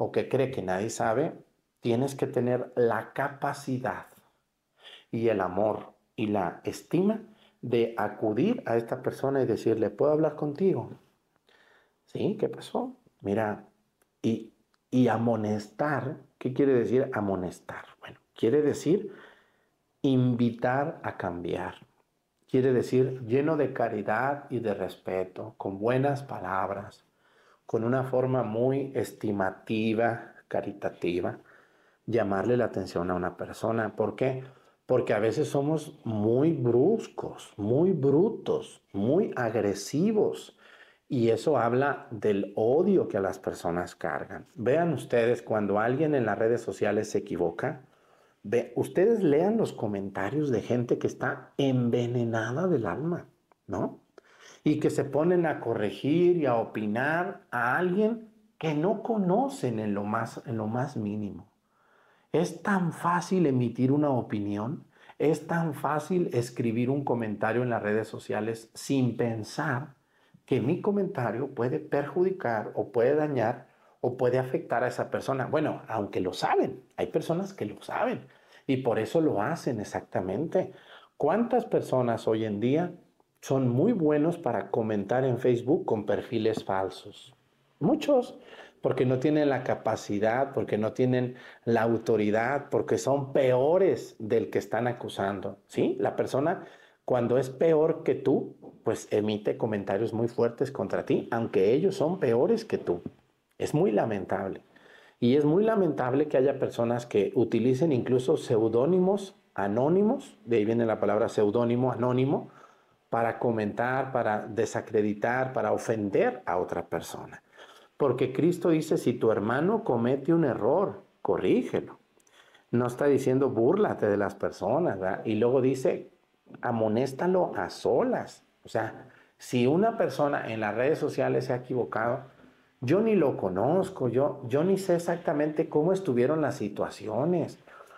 o que cree que nadie sabe, tienes que tener la capacidad y el amor y la estima de acudir a esta persona y decirle, ¿puedo hablar contigo? Sí, ¿qué pasó? Mira, y, y amonestar, ¿qué quiere decir amonestar? Bueno, quiere decir invitar a cambiar. Quiere decir lleno de caridad y de respeto, con buenas palabras, con una forma muy estimativa, caritativa, llamarle la atención a una persona. ¿Por qué? Porque a veces somos muy bruscos, muy brutos, muy agresivos. Y eso habla del odio que a las personas cargan. Vean ustedes cuando alguien en las redes sociales se equivoca, ustedes lean los comentarios de gente que está envenenada del alma, ¿no? Y que se ponen a corregir y a opinar a alguien que no conocen en lo más mínimo. Es tan fácil emitir una opinión, es tan fácil escribir un comentario en las redes sociales sin pensar que mi comentario puede perjudicar o puede dañar o puede afectar a esa persona. Bueno, aunque lo saben, hay personas que lo saben y por eso lo hacen exactamente. ¿Cuántas personas hoy en día son muy buenos para comentar en Facebook con perfiles falsos? Muchos, porque no tienen la capacidad, porque no tienen la autoridad, porque son peores del que están acusando, ¿sí? La persona, cuando es peor que tú, pues emite comentarios muy fuertes contra ti, aunque ellos son peores que tú. Es muy lamentable. Y es muy lamentable que haya personas que utilicen incluso seudónimos anónimos, de ahí viene la palabra seudónimo, anónimo, para comentar, para desacreditar, para ofender a otra persona. Porque Cristo dice, si tu hermano comete un error, corrígelo. No está diciendo búrlate de las personas, ¿verdad? Y luego dice, amonéstalo a solas. O sea, si una persona en las redes sociales se ha equivocado, yo ni lo conozco, yo ni sé exactamente cómo estuvieron las situaciones.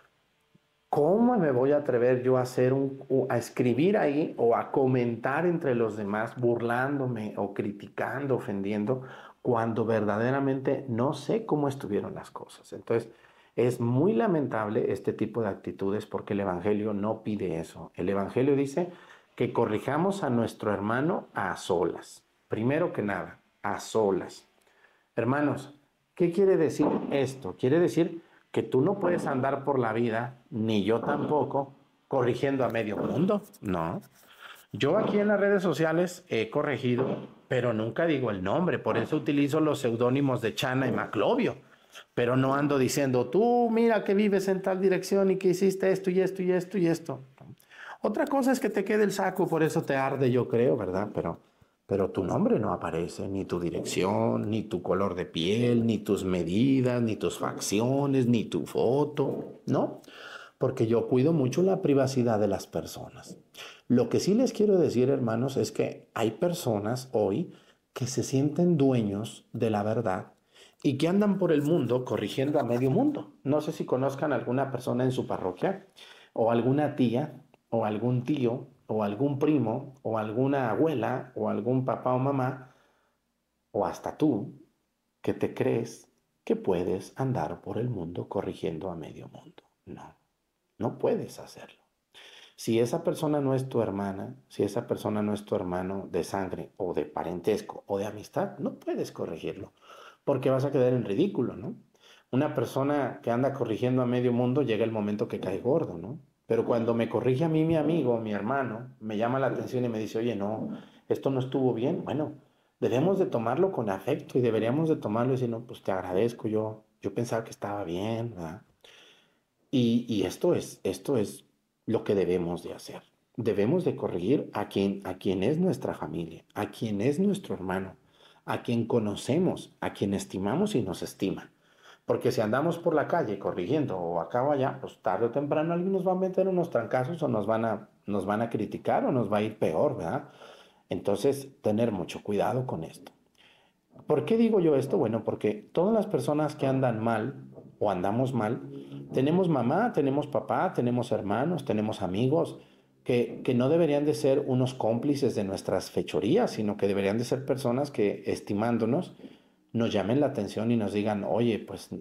¿Cómo me voy a atrever yo a a escribir ahí o a comentar entre los demás burlándome o criticando, ofendiendo, cuando verdaderamente no sé cómo estuvieron las cosas? Entonces, es muy lamentable este tipo de actitudes porque el Evangelio no pide eso. El Evangelio dice que corrijamos a nuestro hermano a solas. Primero que nada, a solas. Hermanos, ¿qué quiere decir esto? Quiere decir que tú no puedes andar por la vida, ni yo tampoco, corrigiendo a medio mundo. No. Yo aquí en las redes sociales he corregido, pero nunca digo el nombre, por eso utilizo los seudónimos de Chana y Maclovio. Pero no ando diciendo, tú mira que vives en tal dirección y que hiciste esto y esto y esto y esto. Otra cosa es que te quede el saco, por eso te arde, yo creo, ¿verdad? Pero tu nombre no aparece, ni tu dirección, ni tu color de piel, ni tus medidas, ni tus facciones, ni tu foto, ¿no? Porque yo cuido mucho la privacidad de las personas. Lo que sí les quiero decir, hermanos, es que hay personas hoy que se sienten dueños de la verdad y que andan por el mundo corrigiendo a medio mundo. No sé si conozcan alguna persona en su parroquia o alguna tía o algún tío o algún primo o alguna abuela o algún papá o mamá o hasta tú que te crees que puedes andar por el mundo corrigiendo a medio mundo. No, no puedes hacerlo. Si esa persona no es tu hermana, si esa persona no es tu hermano de sangre o de parentesco o de amistad, no puedes corregirlo, porque vas a quedar en ridículo, ¿no? Una persona que anda corrigiendo a medio mundo llega el momento que cae gordo, ¿no? Pero cuando me corrige a mí mi amigo, mi hermano, me llama la atención y me dice, oye, no, esto no estuvo bien, bueno, debemos de tomarlo con afecto y deberíamos de tomarlo y decir, no, pues te agradezco, yo pensaba que estaba bien, ¿verdad? Y esto es lo que debemos de hacer. Debemos de corregir a quien es nuestra familia, a quien es nuestro hermano, a quien conocemos, a quien estimamos y nos estima. Porque si andamos por la calle corrigiendo o acá o allá, pues tarde o temprano alguien nos va a meter unos trancazos o nos van a criticar o nos va a ir peor, ¿verdad? Entonces, tener mucho cuidado con esto. ¿Por qué digo yo esto? Bueno, porque todas las personas que andan mal o andamos mal, tenemos mamá, tenemos papá, tenemos hermanos, tenemos amigos, que no deberían de ser unos cómplices de nuestras fechorías, sino que deberían de ser personas que, estimándonos, nos llamen la atención y nos digan, oye, pues